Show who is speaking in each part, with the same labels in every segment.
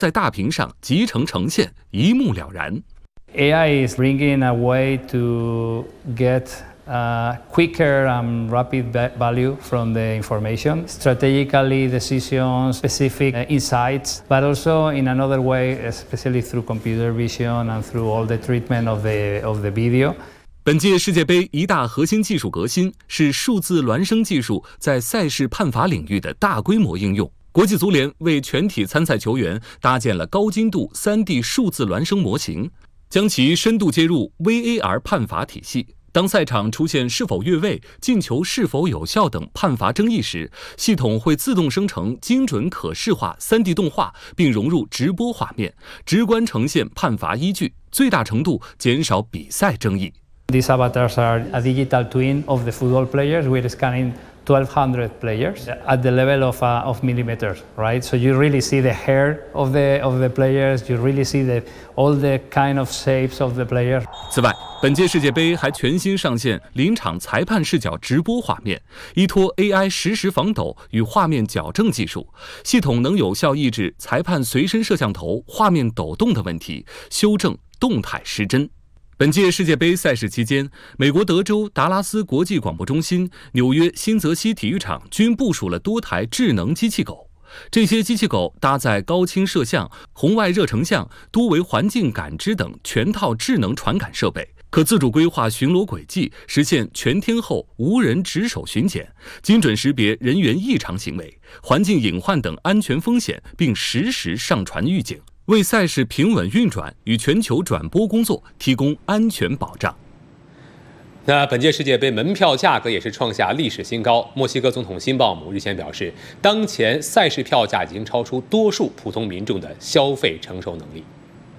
Speaker 1: 在大屏上集成呈现，一目了然。
Speaker 2: AI is bringing a way to get quicker and rapid value from the information, strategically decisions, specific insights, but also in another way, especially through computer vision and through all the treatment of the video.
Speaker 1: 本届世界杯一大核心技术革新是数字孪生技术在赛事判罚领域的大规模应用。国际足联为全体参赛球员搭建了高精度 3D 数字孪生模型，将其深度接入 VAR 判罚体系。当赛场出现是否越位、进球是否有效等判罚争议时，系统会自动生成精准可视化 3D 动画，并融入直播画面，直观呈现判罚依据，最大程度减少比赛争议。
Speaker 2: These avatars are a digital twin of the football players. We're scanning 1,200 players at the level of millimeters, right? So you really see the hair of the players. You really see all the kind of shapes of the players.
Speaker 1: 此外，本届世界杯还全新上线临场裁判视角直播画面，依托 AI 实时防抖与画面矫正技术，系统能有效抑制裁判随身摄像头画面抖动的问题，修正动态失真。本届世界杯赛事期间，美国德州达拉斯国际广播中心、纽约新泽西体育场均部署了多台智能机器狗。这些机器狗搭载高清摄像、红外热成像、多维环境感知等全套智能传感设备，可自主规划巡逻轨迹，实现全天候无人值守巡检，精准识别人员异常行为、环境隐患等安全风险，并实时上传预警，为赛事平稳运转与全球转播工作提供安全保障。
Speaker 3: 那本届世界杯门票价格也是创下历史新高。墨西哥总统辛鲍姆日前表示，当前赛事票价已经超出多数普通民众的消费承受能力。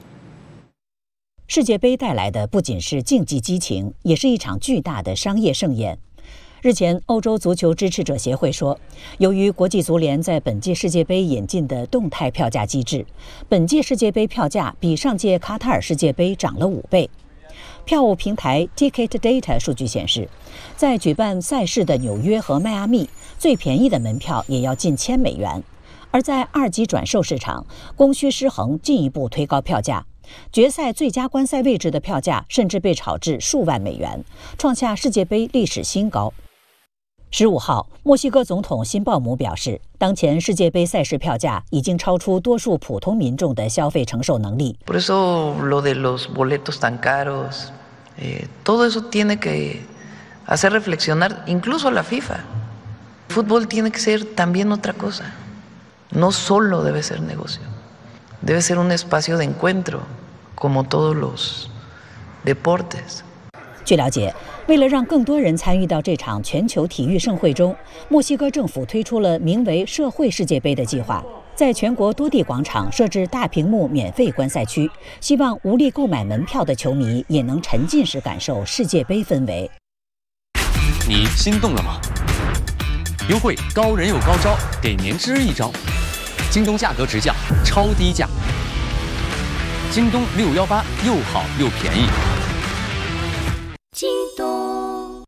Speaker 4: 世界杯带来的不仅是竞技激情，也是一场巨大的商业盛宴。日前，欧洲足球支持者协会说，由于国际足联在本届世界杯引进的动态票价机制，本届世界杯票价比上届卡塔尔世界杯涨了5倍。票务平台 Ticket Data 数据显示，在举办赛事的纽约和迈阿密，最便宜的门票也要近$1000，而在二级转售市场，供需失衡进一步推高票价。决赛最佳观赛位置的票价甚至被炒至数万美元，创下世界杯历史新高。15号，墨西哥总统辛鲍姆表示，当前世界杯赛事票价已经超出多数普通民众的消费承受能力。
Speaker 5: Por eso lo de los boletos tan caros, todo eso tiene que hacer reflexionar incluso a la FIFA. El fútbol tiene que ser también otra cosa. No solo debe ser negocio, debe ser un espacio de encuentro, como todos los deportes.
Speaker 4: 据了解，为了让更多人参与到这场全球体育盛会中，墨西哥政府推出了名为“社会世界杯”的计划，在全国多地广场设置大屏幕免费观赛区，希望无力购买门票的球迷也能沉浸式感受世界杯氛围。
Speaker 6: 你心动了吗？优惠高人有高招，给年之一招。京东价格直降，超低价。京东618又好又便宜。
Speaker 7: 京东，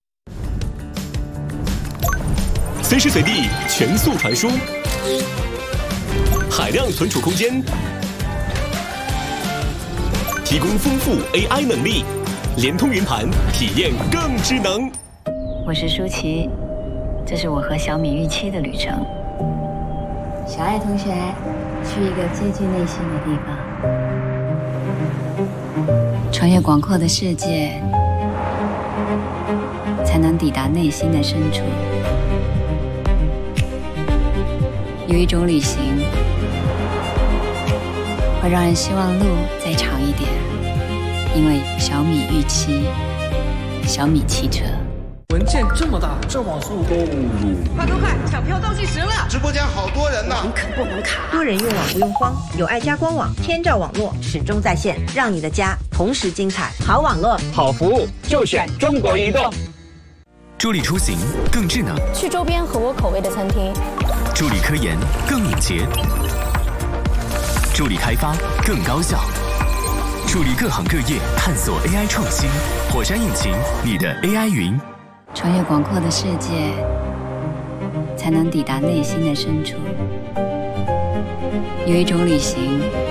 Speaker 8: 随时随地全速传输，海量存储空间，提供丰富 AI 能力，联通云盘，体验更智能。
Speaker 7: 我是舒淇，这是我和小米预期的旅程。小爱同学，去一个接近内心的地方，穿越广阔的世界，才能抵达内心的深处。有一种旅行，会让人希望路再长一点，因为小米预期，小米汽车。
Speaker 9: 文件这么大，这网速都
Speaker 10: 快，抢票倒计时了！
Speaker 11: 直播间好多人呢，
Speaker 10: 能啃不能卡。
Speaker 12: 多人用网不用慌，有爱家官网，天照网络始终在线，让你的家同时精彩。好网络，
Speaker 13: 好服务，就选中国移动。
Speaker 8: 助力出行更智能，
Speaker 14: 去周边合我口味的餐厅；
Speaker 8: 助力科研更敏捷，助力开发更高效，助力各行各业探索 AI 创新。火山引擎，你的 AI 云。
Speaker 7: 穿越广阔的世界，才能抵达内心的深处。有一种旅行，